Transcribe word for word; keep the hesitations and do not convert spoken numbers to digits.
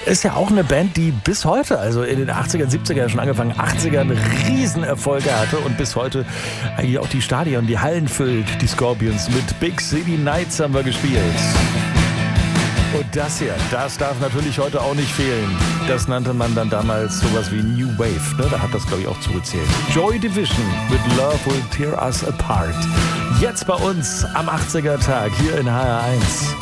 Ist ja auch eine Band, die bis heute, also in den achtzigern, siebzigern, schon angefangen, achtzigern Riesenerfolge hatte und bis heute eigentlich auch die Stadien, die Hallen füllt. Die Scorpions mit Big City Nights haben wir gespielt. Und das hier, das darf natürlich heute auch nicht fehlen. Das nannte man dann damals sowas wie New Wave, ne? Da hat das, glaube ich, auch zugezählt. Joy Division mit Love Will Tear Us Apart. Jetzt bei uns am achtziger Tag hier in H R eins.